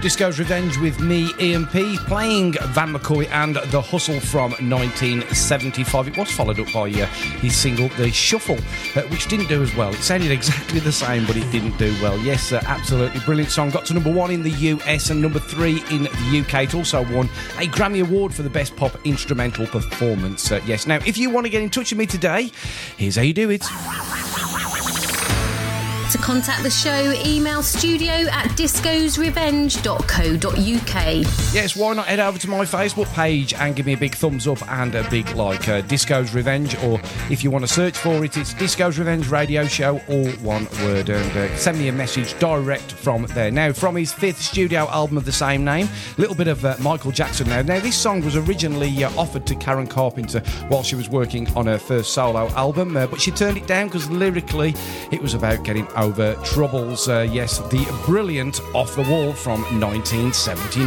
Disco's Revenge with me, Ian P, playing Van McCoy and The Hustle from 1975. It was followed up by his single The Shuffle, which didn't do as well. It sounded exactly the same, but it didn't do well. Yes, absolutely brilliant song. Got to number 1 in the US and number 3 in the UK. It also won a Grammy Award for the Best Pop Instrumental Performance. Yes, now, if you want to get in touch with me today, here's how you do it. To contact the show, email studio@discosrevenge.co.uk. Yes, why not head over to my Facebook page and give me a big thumbs up and a big like. Disco's Revenge, or if you want to search for it, it's Disco's Revenge Radio Show, all one word, and send me a message direct from there. Now, from his 5th studio album of the same name, a little bit of Michael Jackson now. Now, this song was originally offered to Karen Carpenter while she was working on her first solo album, but she turned it down because lyrically it was about getting over troubles. Yes, the brilliant Off the Wall from 1979.